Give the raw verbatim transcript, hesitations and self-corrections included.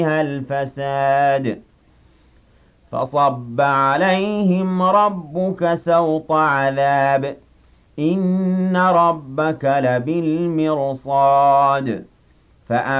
الفساد فصب عليهم ربك سوط عذاب إن ربك لبالمرصاد